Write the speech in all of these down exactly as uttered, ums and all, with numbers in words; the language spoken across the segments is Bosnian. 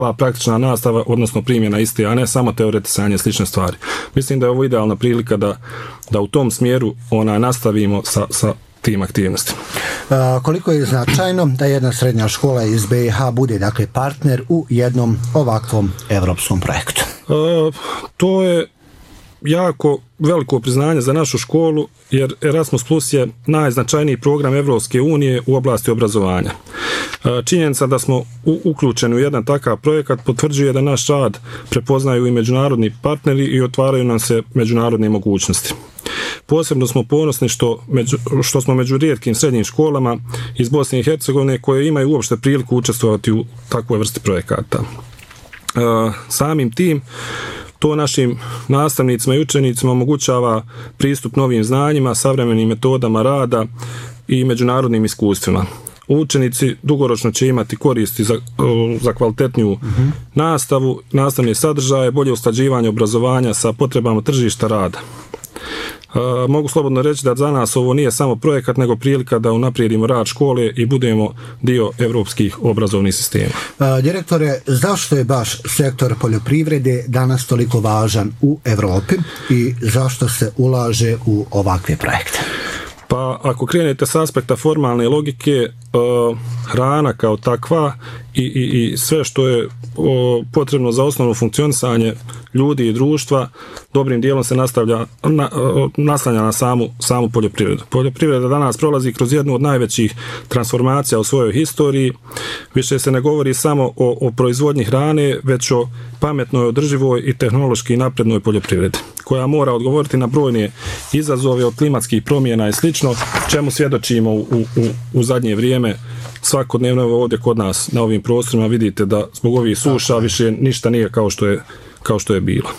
praktična nastava, odnosno primjena iste, a ne samo teoretisanje slične stvari. Mislim da je ovo idealna prilika da, da u tom smjeru ona nastavimo sa, sa tim aktivnostima. A, koliko je značajno da jedna srednja škola iz B i H bude dakle partner u jednom ovakvom evropskom projektu? A, to je jako veliko priznanje za našu školu, jer Erasmus Plus je najznačajniji program Evropske unije u oblasti obrazovanja. Činjenica da smo uključeni u jedan takav projekat potvrđuje da naš rad prepoznaju i međunarodni partneri i otvaraju nam se međunarodne mogućnosti. Posebno smo ponosni što, među, što smo među rijetkim srednjim školama iz Bosne i Hercegovine koje imaju uopšte priliku učestvovati u takvoj vrsti projekata. Samim tim to našim nastavnicima i učenicima omogućava pristup novim znanjima, savremenim metodama rada i međunarodnim iskustvima. Učenici dugoročno će imati koristi za, za kvalitetniju uh-huh. nastavu, nastavne sadržaje, bolje usklađivanje obrazovanja sa potrebama tržišta rada. Uh, mogu slobodno reći da za nas ovo nije samo projekat, nego prilika da unaprijedimo rad škole i budemo dio evropskih obrazovnih sistema. Uh, direktore, zašto je baš sektor poljoprivrede danas toliko važan u Evropi i zašto se ulaže u ovakve projekte? Pa ako krenete s aspekta formalne logike, uh, hrana kao takva i, i, i sve što je uh, potrebno za osnovno funkcionisanje ljudi i društva, dobrim dijelom se nastavlja, na, uh, naslanja na samu, samu poljoprivredu. Poljoprivreda danas prolazi kroz jednu od najvećih transformacija u svojoj historiji. Više se ne govori samo o, o proizvodnji hrane, već o pametnoj, održivoj i tehnološki naprednoj poljoprivredi, koja mora odgovoriti na brojne izazove od klimatskih promjena i slično, čemu svjedočimo u, u, u zadnje vrijeme. Svakodnevno ovdje kod nas na ovim prostorima vidite da zbog ovih suša više ništa nije kao što je, kao što je bilo.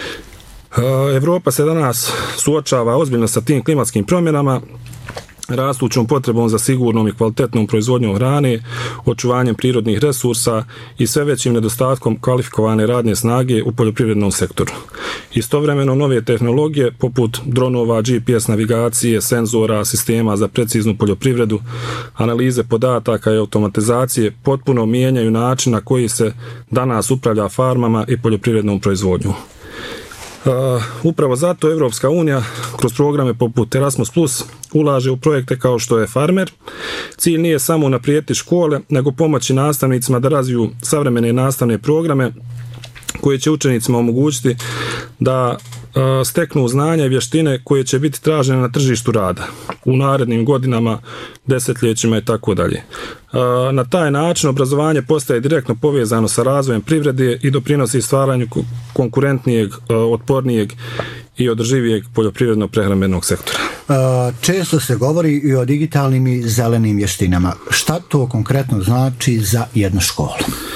Evropa se danas suočava ozbiljno sa tim klimatskim promjenama, rastućom potrebom za sigurnom i kvalitetnom proizvodnjom hrane, očuvanjem prirodnih resursa i sve većim nedostatkom kvalifikovane radne snage u poljoprivrednom sektoru. Istovremeno nove tehnologije poput dronova, G P S navigacije, senzora, sistema za preciznu poljoprivredu, analize podataka i automatizacije potpuno mijenjaju način na koji se danas upravlja farmama i poljoprivrednom proizvodnjom. Uh, upravo zato Evropska unija kroz programe poput Erasmus Plus ulaže u projekte kao što je Farmer. Cilj nije samo unaprijediti škole, nego pomoći nastavnicima da razviju savremene nastavne programe koji će učenicima omogućiti da uh, steknu znanja i vještine koje će biti tražene na tržištu rada u narednim godinama, desetljećima i tako dalje. Na taj način obrazovanje postaje direktno povezano sa razvojem privrede i doprinosi stvaranju konkurentnijeg, otpornijeg i održivijeg poljoprivredno-prehrambenog sektora. Često se govori i o digitalnim i zelenim vještinama. Šta to konkretno znači za jednu školu?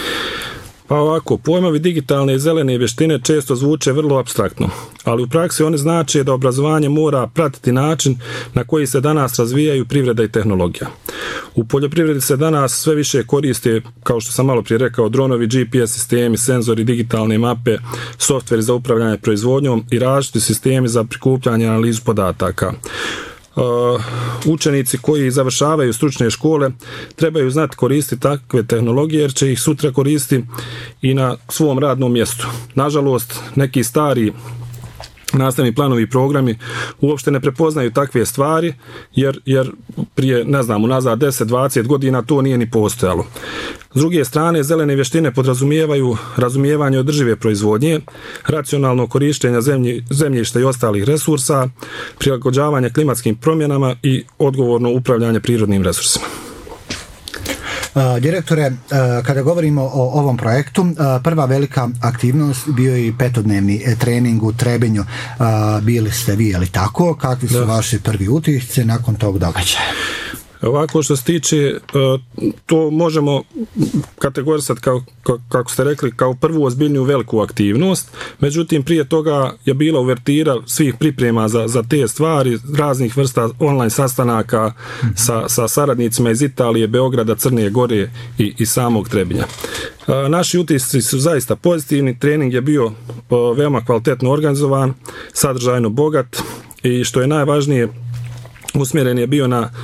Pa ovako, pojmovi digitalne i zelene vještine često zvuče vrlo apstraktno, ali u praksi one znače da obrazovanje mora pratiti način na koji se danas razvijaju privreda i tehnologija. U poljoprivredi se danas sve više koriste, kao što sam malo prije rekao, dronovi, G P S sistemi, senzori, digitalne mape, softveri za upravljanje proizvodnjom i različiti sistemi za prikupljanje i analizu podataka. Uh, učenici koji završavaju stručne škole trebaju znati koristiti takve tehnologije jer će ih sutra koristiti i na svom radnom mjestu. Nažalost, neki stari nastavni planovi i programi uopšte ne prepoznaju takve stvari jer, jer prije, ne znam, unazad deset dvadeset godina to nije ni postojalo. S druge strane, zelene vještine podrazumijevaju razumijevanje održive proizvodnje, racionalno korištenja zemlji, zemljišta i ostalih resursa, prilagođavanje klimatskim promjenama i odgovorno upravljanje prirodnim resursima. Uh, direktore, uh, kada govorimo o ovom projektu, uh, prva velika aktivnost bio je i petodnevni trening u Trebinju. Uh, bili ste vi, ali tako? Kakvi su da. vaši prvi utisci nakon tog događaja? Ovako što se tiče, to možemo kategorisati kao, kako ste rekli, kao prvu ozbiljniju veliku aktivnost. Međutim, prije toga je bila uvertira svih priprema za, za te stvari, raznih vrsta online sastanaka mm-hmm. sa, sa saradnicima iz Italije, Beograda, Crne Gore i, i samog Trebinja. Naši utisci su zaista pozitivni, trening je bio veoma kvalitetno organizovan, sadržajno bogat i što je najvažnije, usmjeren je bio na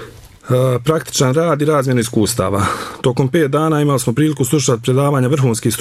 praktičan rad i razmjenu iskustava. Tokom pet dana imali smo priliku slušati predavanja vrhunskih